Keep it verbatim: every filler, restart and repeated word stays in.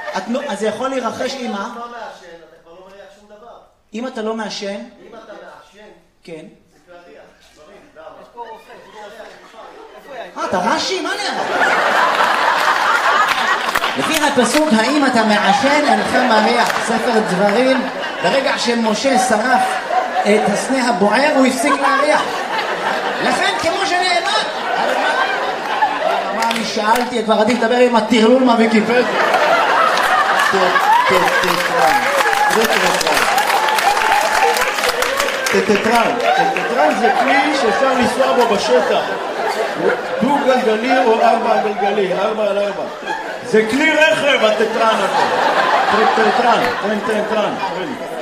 אז זה יכול להירחש עם מה? אם אתה לא מעשן, אתה כבר לא מריח שום דבר. אם אתה לא מעשן? אם אתה מעשן, כן. זה כבר ריח. דברים, למה? יש פה רופא, יש פה רופא. איפה אה, אתה רש"י? מה נראה? לפי הפסוק, האם אתה מעשן אינך מריח, ספר דברים, ברגע שמשה שרף את הסנה הבוער, הוא הפסיק להריח. לכן, כמו שנאמר, מה אני שאלתי, כבר עדיף לדבר עם הטרלול מהוויקיפדיה. טטרן, זה טטרן. טטרן, טטרן זה כלי שאפשר לנסוע בו בשטח. דו גלגלי או ארבע גלגלי, ארבע על ארבע. זה כלי רכב הטטרן הזה. טטרן, טטרן, טטרן.